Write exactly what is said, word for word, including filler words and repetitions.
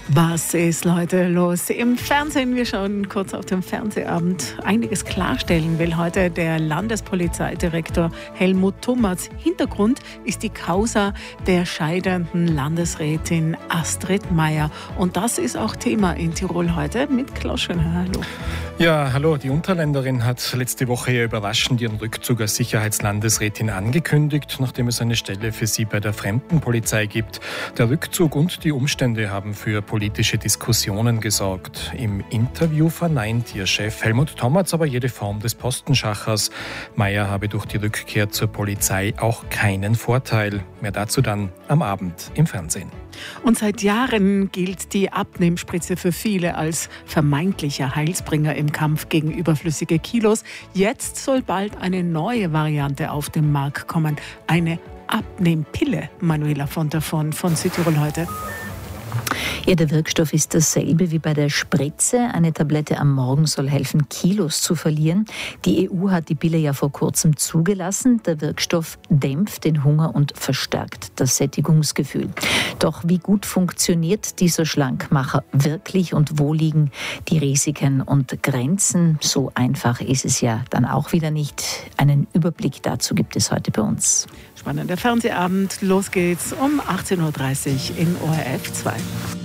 Was ist heute los im Fernsehen? Wir schauen kurz auf den Fernsehabend. Einiges klarstellen will heute der Landespolizeidirektor Helmut Thomaz. Hintergrund ist die Causa der scheidenden Landesrätin Astrid Maier. Und das ist auch Thema in Tirol heute mit Klaus Schönherr. Hallo. Ja, hallo. Die Unterländerin hat letzte Woche ja überraschend ihren Rückzug als Sicherheitslandesrätin angekündigt, nachdem es eine Stelle für sie bei der Fremdenpolizei gibt. Der Rückzug und die Umstände haben für politische Diskussionen gesorgt. Im Interview verneint ihr Chef Helmut Thomaz aber jede Form des Postenschachers. Maier habe durch die Rückkehr zur Polizei auch keinen Vorteil. Mehr dazu dann am Abend im Fernsehen. Und seit Jahren gilt die Abnehmspritze für viele als vermeintlicher Heilsbringer im Kampf gegen überflüssige Kilos. Jetzt soll bald eine neue Variante auf den Markt kommen. Eine Abnehmpille. Manuela von der von, von Südtirol heute. Ja, der Wirkstoff ist dasselbe wie bei der Spritze. Eine Tablette am Morgen soll helfen, Kilos zu verlieren. Die E U hat die Pille ja vor kurzem zugelassen. Der Wirkstoff dämpft den Hunger und verstärkt das Sättigungsgefühl. Doch wie gut funktioniert dieser Schlankmacher wirklich und wo liegen die Risiken und Grenzen? So einfach ist es ja dann auch wieder nicht. Einen Überblick dazu gibt es heute bei uns. Spannender Fernsehabend. Los geht's um achtzehn Uhr dreißig in O R F zwei.